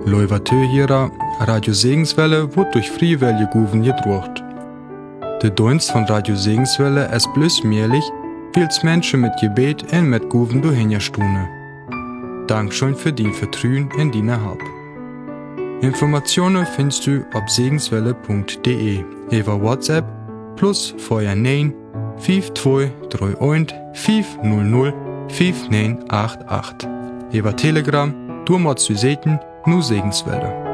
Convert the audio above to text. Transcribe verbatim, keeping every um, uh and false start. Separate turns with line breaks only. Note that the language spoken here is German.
Leuvatö hierer, Radio Segenswelle wird durch Friewelle Guven gedruckt. Der Dienst von Radio Segenswelle ist bloß möglich, weil's Menschen mit Gebet und mit Guven durchhinterstune. Dankeschön für dein Vertrauen in deine Hab. Informationen findest du auf segenswelle punkt de über WhatsApp plus vorher neun fünf zwei drei eins fünf null null fünf neun acht acht. Über Telegram, du musst du sehen, nur Segenswelle.